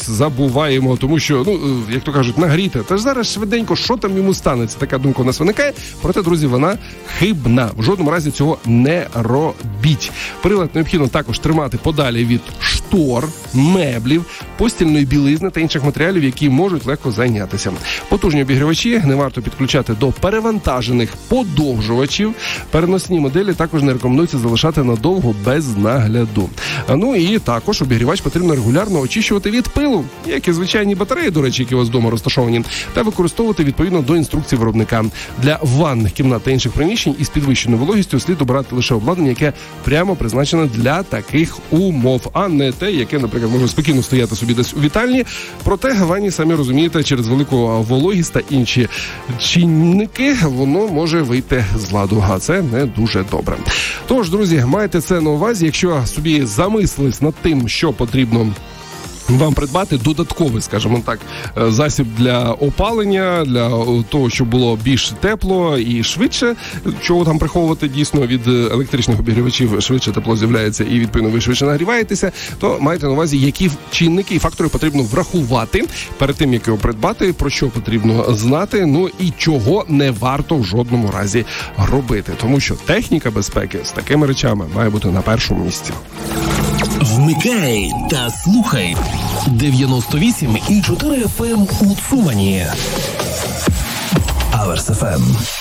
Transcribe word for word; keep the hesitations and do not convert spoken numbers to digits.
забуваємо, тому що, ну, як то кажуть, нагріти. Та ж зараз швиденько, що там йому станеться? Така думка у нас виникає. Проте, друзі, вона хибна. В жодному разі цього не робіть. Прилад необхідно також тримати подалі від штор, меблів, постільної білизни та інших матеріалів, які можуть легко зайнятися. Потужні обігрівачі не варто підключати до перевантажених подовжувачів. Переносні моделі також не рекомендується залишати надовго без нагляду. Ну і також обігрівач потрібно регулярно очищувати від пилу, як і звичайні батареї, до речі, які у вас вдома розташовані, та використовувати відповідно до інструкцій виробника. Для ванних кімнат та інших приміщень із підвищеною вологістю слід обирати лише обладнання, яке прямо призначене для таких умов, а не те, яке, наприклад, може спокійно стояти собі десь у вітальні. Проте ванні, самі розумієте, через велику вологість та інші чинники воно може вийти з ладу, а це не дуже добре. Тож, друзі, майте це на увазі, якщо собі замислились над тим, що потрібно вам придбати додатковий, скажімо так, засіб для опалення, для того, щоб було більш тепло і швидше, чого там приховувати дійсно від електричних обігрівачів, швидше тепло з'являється і, відповідно, ви швидше нагріваєтеся, то майте на увазі, які чинники і фактори потрібно врахувати перед тим, як його придбати, про що потрібно знати, ну і чого не варто в жодному разі робити. Тому що техніка безпеки з такими речами має бути на першому місці. Вмикай та слухай дев'яносто вісім і чотири еф ем у Цумані. Аверс еф ем.